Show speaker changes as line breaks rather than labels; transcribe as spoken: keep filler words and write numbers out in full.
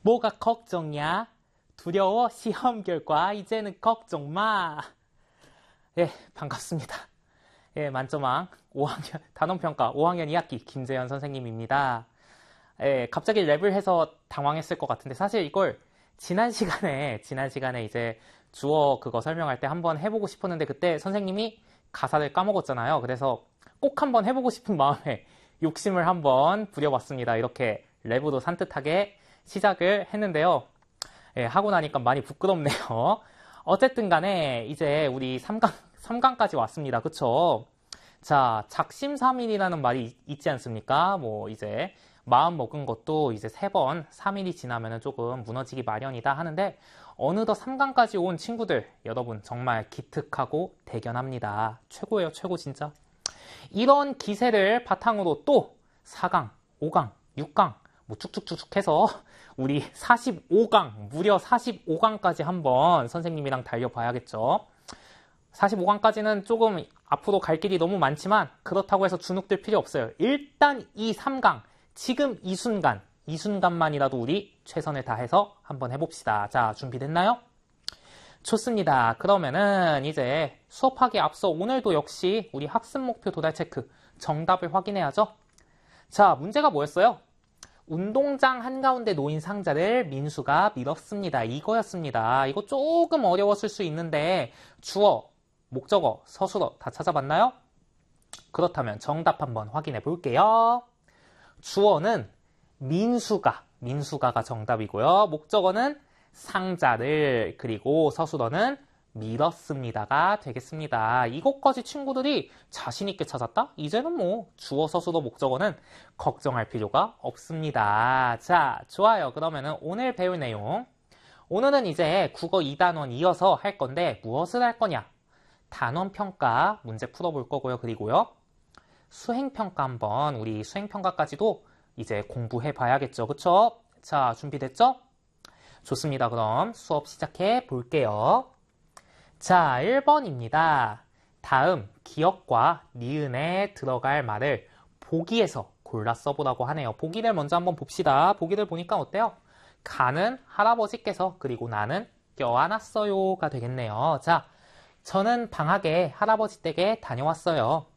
뭐가 걱정이야? 두려워 시험 결과 이제는 걱정 마. 예, 반갑습니다. 예, 만점왕 오 학년 단원평가 오 학년 이 학기 김재현 선생님입니다. 예, 갑자기 랩을 해서 당황했을 것 같은데 사실 이걸 지난 시간에 지난 시간에 이제 주어 그거 설명할 때 한번 해보고 싶었는데 그때 선생님이 가사를 까먹었잖아요. 그래서 꼭 한번 해보고 싶은 마음에 욕심을 한번 부려봤습니다. 이렇게 랩으로 산뜻하게 시작을 했는데요. 예, 하고 나니까 많이 부끄럽네요. 어쨌든 간에 이제 우리 삼 강, 삼 강까지 왔습니다. 그쵸? 자, 작심삼일이라는 말이 있지 않습니까? 뭐 이제 마음 먹은 것도 이제 세 번, 삼 일이 지나면 조금 무너지기 마련이다 하는데 어느덧 삼 강까지 온 친구들 여러분 정말 기특하고 대견합니다. 최고예요, 최고 진짜. 이런 기세를 바탕으로 또 사 강, 오 강, 육 강 뭐 쭉쭉쭉쭉 해서 우리 사십오 강, 무려 사십오 강까지 한번 선생님이랑 달려봐야겠죠. 사십오 강까지는 조금 앞으로 갈 길이 너무 많지만 그렇다고 해서 주눅들 필요 없어요. 일단 이 삼 강, 지금 이 순간, 이 순간만이라도 우리 최선을 다해서 한번 해봅시다. 자, 준비됐나요? 좋습니다. 그러면은 이제 수업하기 앞서 오늘도 역시 우리 학습 목표 도달 체크 정답을 확인해야죠. 자, 문제가 뭐였어요? 운동장 한가운데 놓인 상자를 민수가 밀었습니다. 이거였습니다. 이거 조금 어려웠을 수 있는데 주어, 목적어, 서술어 다 찾아봤나요? 그렇다면 정답 한번 확인해 볼게요. 주어는 민수가, 민수가가 정답이고요. 목적어는 상자를, 그리고 서술어는 밀었습니다가 되겠습니다. 이것까지 친구들이 자신있게 찾았다? 이제는 뭐 주어, 서술어, 목적어는 걱정할 필요가 없습니다. 자, 좋아요. 그러면은 오늘 배울 내용. 오늘은 이제 국어 이 단원 이어서 할 건데 무엇을 할 거냐? 단원평가 문제 풀어볼 거고요. 그리고요. 수행평가 한번 우리 수행평가까지도 이제 공부해 봐야겠죠. 그쵸? 자, 준비됐죠? 좋습니다. 그럼 수업 시작해 볼게요. 자, 일 번입니다. 다음 기역과 니은에 들어갈 말을 보기에서 골라 써보라고 하네요. 보기를 먼저 한번 봅시다. 보기를 보니까 어때요? 가는 할아버지께서 그리고 나는 껴안았어요가 되겠네요. 자, 저는 방학에 할아버지 댁에 다녀왔어요.